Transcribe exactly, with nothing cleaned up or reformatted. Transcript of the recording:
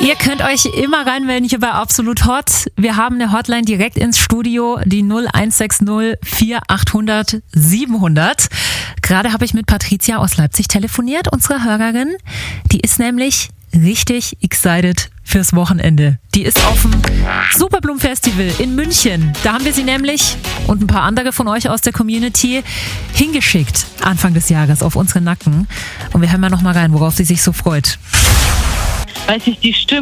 Ihr könnt euch immer reinmelden hier bei Absolut Hot. Wir haben eine Hotline direkt ins Studio, die null eins sechs null vier achthundert siebenhundert. Gerade habe ich mit Patricia aus Leipzig telefoniert, unsere Hörerin. Die ist nämlich richtig excited fürs Wochenende. Die ist auf dem Superblumenfestival in München. Da haben wir sie nämlich und ein paar andere von euch aus der Community hingeschickt Anfang des Jahres auf unsere Nacken. Und wir hören mal noch mal rein, worauf sie sich so freut. Weil sich die Stimme